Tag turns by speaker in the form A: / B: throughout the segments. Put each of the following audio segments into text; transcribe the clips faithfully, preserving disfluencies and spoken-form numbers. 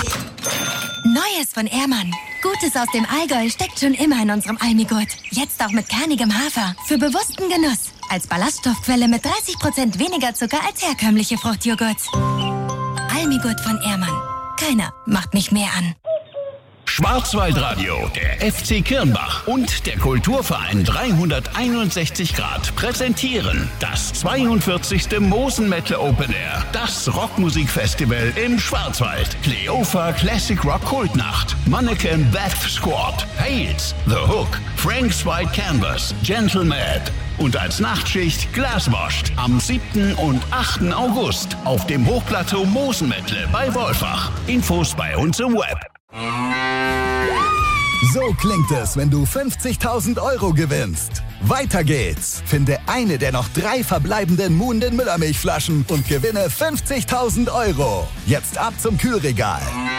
A: Neues von Ehrmann. Gutes aus dem Allgäu steckt schon immer in unserem Almigurt. Jetzt auch mit kernigem Hafer. Für bewussten Genuss. Als Ballaststoffquelle mit dreißig Prozent weniger Zucker als herkömmliche Fruchtjoghurts. Almigurt von Ehrmann. Keiner macht mich mehr an.
B: Schwarzwaldradio, der F C Kirnbach und der Kulturverein dreihunderteinundsechzig Grad präsentieren das zweiundvierzigste Mosen Metal Open Air, das Rockmusikfestival im Schwarzwald. Cleofa Classic Rock Kultnacht, Mannequin Death Squad, Hales, The Hook, Frank's White Canvas, Gentle Mad und als Nachtschicht Glaswashed am siebten und achten August auf dem Hochplateau Mosenmettle bei Wolfach. Infos bei uns im Web.
C: So klingt es, wenn du fünfzigtausend Euro gewinnst. Weiter geht's. Finde eine der noch drei verbleibenden Muhnden Müllermilchflaschen und gewinne fünfzigtausend Euro. Jetzt ab zum Kühlregal.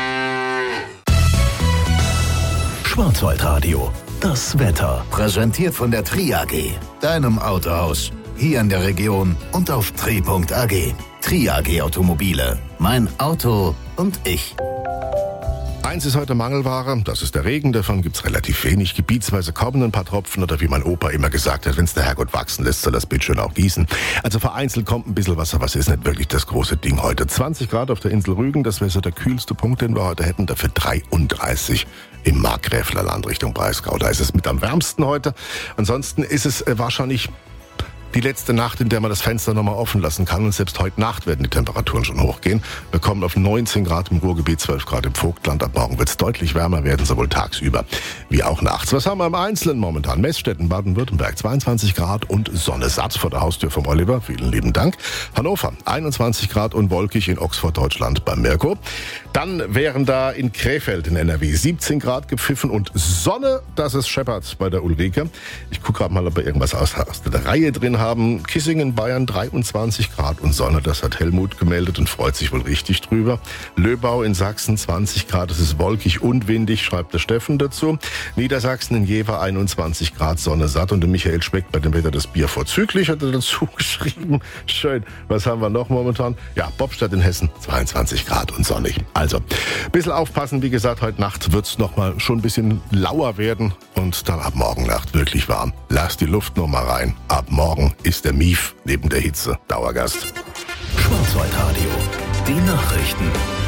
D: Schwarzwaldradio, das Wetter. Präsentiert von der Tri A G, deinem Autohaus. Hier in der Region und auf tri punkt a g. Tri A G Automobile. Mein Auto und ich.
E: Eins ist heute Mangelware, das ist der Regen, davon gibt's relativ wenig. Gebietsweise kommen ein paar Tropfen oder wie mein Opa immer gesagt hat, wenn's der Herrgott wachsen lässt, soll das bitteschön auch gießen. Also vereinzelt kommt ein bisschen Wasser, was ist nicht wirklich das große Ding heute. zwanzig Grad auf der Insel Rügen, das wäre so der kühlste Punkt, den wir heute hätten, dafür dreiunddreißig im Markgräflerland Richtung Breisgau. Da ist es mit am wärmsten heute. Ansonsten ist es äh, wahrscheinlich die letzte Nacht, in der man das Fenster nochmal offen lassen kann. Und selbst heute Nacht werden die Temperaturen schon hochgehen. Wir kommen auf neunzehn Grad im Ruhrgebiet, zwölf Grad im Vogtland. Ab morgen wird es deutlich wärmer werden, sowohl tagsüber wie auch nachts. Was haben wir im Einzelnen momentan? Messstetten, Baden-Württemberg, zweiundzwanzig Grad und Sonne satt vor der Haustür vom Oliver. Vielen lieben Dank. Hannover, einundzwanzig Grad und wolkig in Oxford, Deutschland beim Mirko. Dann wären da in Krefeld in N R W siebzehn Grad gepfiffen und Sonne, das ist scheppert bei der Ulrike. Ich gucke gerade mal, ob wir irgendwas aus, aus der Reihe drin haben. Kissingen, Bayern, dreiundzwanzig Grad und Sonne, das hat Helmut gemeldet und freut sich wohl richtig drüber. Löbau in Sachsen, zwanzig Grad, es ist wolkig und windig, schreibt der Steffen dazu. Niedersachsen in Jever, einundzwanzig Grad, Sonne satt und der Michael schmeckt bei dem Wetter das Bier vorzüglich, hat er dazu geschrieben. Schön. Was haben wir noch momentan? Ja, Bobstadt in Hessen, zweiundzwanzig Grad und sonnig. Also, ein bisschen aufpassen, wie gesagt, heute Nacht wird es nochmal schon ein bisschen lauer werden und dann ab morgen Nacht wirklich warm. Lass die Luft noch mal rein. Ab morgen ist der Mief neben der Hitze Dauergast.
D: Schwarzwaldradio, die Nachrichten.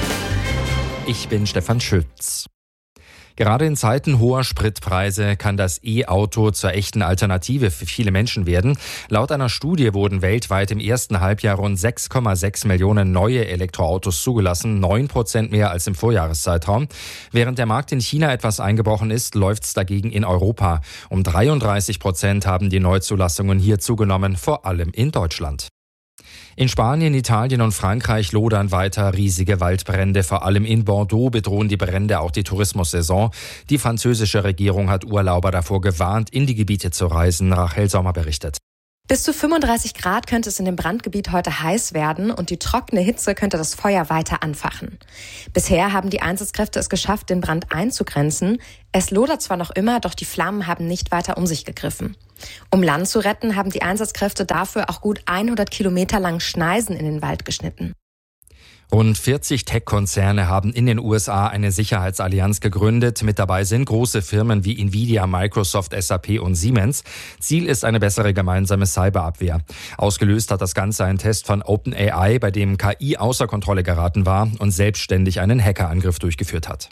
F: Ich bin Stefan Schütz. Gerade in Zeiten hoher Spritpreise kann das E-Auto zur echten Alternative für viele Menschen werden. Laut einer Studie wurden weltweit im ersten Halbjahr rund sechs Komma sechs Millionen neue Elektroautos zugelassen, neun Prozent mehr als im Vorjahreszeitraum. Während der Markt in China etwas eingebrochen ist, läuft's dagegen in Europa. Um dreiunddreißig Prozent haben die Neuzulassungen hier zugenommen, vor allem in Deutschland. In Spanien, Italien und Frankreich lodern weiter riesige Waldbrände. Vor allem in Bordeaux bedrohen die Brände auch die Tourismussaison. Die französische Regierung hat Urlauber davor gewarnt, in die Gebiete zu reisen. Rachel Sommer berichtet.
G: Bis zu fünfunddreißig Grad könnte es in dem Brandgebiet heute heiß werden und die trockene Hitze könnte das Feuer weiter anfachen. Bisher haben die Einsatzkräfte es geschafft, den Brand einzugrenzen. Es lodert zwar noch immer, doch die Flammen haben nicht weiter um sich gegriffen. Um Land zu retten, haben die Einsatzkräfte dafür auch gut hundert Kilometer lang Schneisen in den Wald geschnitten.
F: Rund vierzig Tech-Konzerne haben in den U S A eine Sicherheitsallianz gegründet. Mit dabei sind große Firmen wie Nvidia, Microsoft, S A P und Siemens. Ziel ist eine bessere gemeinsame Cyberabwehr. Ausgelöst hat das Ganze einen Test von OpenAI, bei dem K I außer Kontrolle geraten war und selbstständig einen Hackerangriff durchgeführt hat.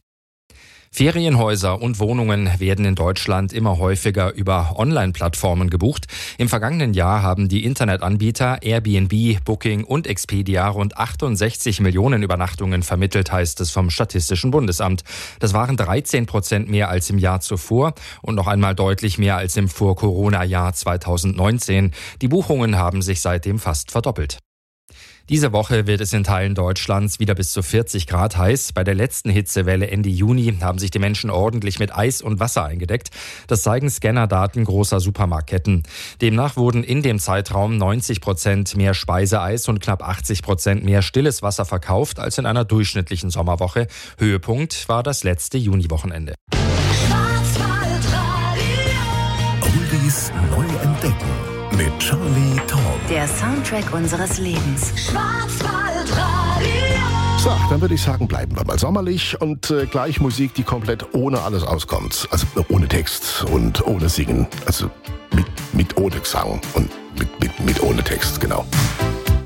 F: Ferienhäuser und Wohnungen werden in Deutschland immer häufiger über Online-Plattformen gebucht. Im vergangenen Jahr haben die Internetanbieter Airbnb, Booking und Expedia rund achtundsechzig Millionen Übernachtungen vermittelt, heißt es vom Statistischen Bundesamt. Das waren dreizehn Prozent mehr als im Jahr zuvor und noch einmal deutlich mehr als im Vor-Corona-Jahr zweitausendneunzehn. Die Buchungen haben sich seitdem fast verdoppelt. Diese Woche wird es in Teilen Deutschlands wieder bis zu vierzig Grad heiß. Bei der letzten Hitzewelle Ende Juni haben sich die Menschen ordentlich mit Eis und Wasser eingedeckt. Das zeigen Scannerdaten großer Supermarktketten. Demnach wurden in dem Zeitraum neunzig Prozent mehr Speiseeis und knapp achtzig Prozent mehr stilles Wasser verkauft als in einer durchschnittlichen Sommerwoche. Höhepunkt war das letzte Juniwochenende.
D: Oldies neu entdecken mit Charlie Tall.
H: Der Soundtrack unseres Lebens.
I: Schwarzwaldradio.
E: So, dann würde ich sagen, bleiben wir mal sommerlich und äh, gleich Musik, die komplett ohne alles auskommt. Also äh, ohne Text und ohne Singen. Also mit, mit ohne Gesang und mit, mit, mit ohne Text, genau.